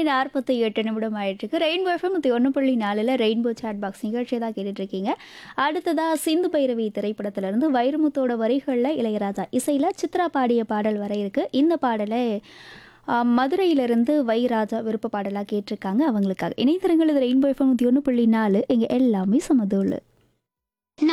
8:48 ஆயிட்டிருக்கு. Rainbow FM 101.4ல rainbow chat box நிகழ்ச்சியை தான் கேட்டுட்ருக்கீங்க. அடுத்ததாக சிந்து பைரவி திரைப்படத்திலிருந்து வைரமுத்தோட வரிகளில் இளையராஜா இசையில் சித்ரா பாடிய பாடல் வர இருக்கு. இந்த பாடலை மதுரையிலிருந்து வைராஜா விருப்ப பாடலாக கேட்டிருக்காங்க. அவங்களுக்காக இணையதளங்கள் இது ரெயின்போ எஃப்எம் 101.4 எங்கள் எல்லாமே சமதோல்.